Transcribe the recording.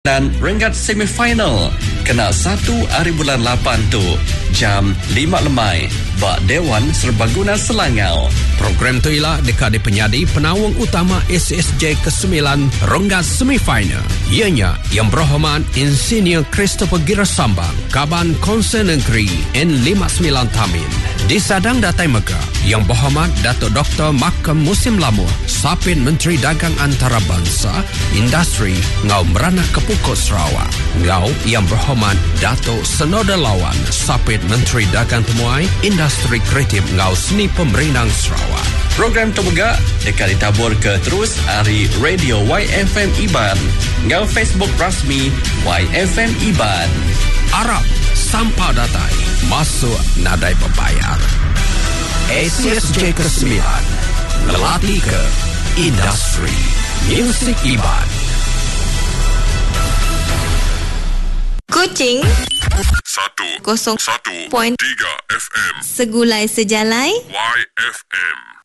dan Rengat semifinal kena 1 hari bulan 8 tu jam 5 lemai bak Dewan Serbaguna Selangau. Program tu ialah dekat penyadi penawang utama SSJ ke-9 Rengat semifinal. Ianya yang berhormat Insinyur Christopher Girasambang, Kaban Konsen Negeri N59 Tamin. Disadang Datai Mega yang berhormat Datuk Dr. Makam Musim Lamu, Sapin Menteri Dagang Antarabangsa, Industri Ngau Merana Kepukut Sarawak. Ngau yang berhormat Datuk Senoda Lawan, Sapin Menteri Dagang Temuai, Industri Kreatif Ngau Seni Pemerintah Sarawak. Program terbegak dekat ditabur ke terus hari Radio YFM Iban, ngau Facebook rasmi YFM Iban. Arab sampah datai masuk nadai berbayar. SSJ ke-9 melatih ke industri muzik Iban. Kucing 101.3 FM Segulai Sejalai YFM.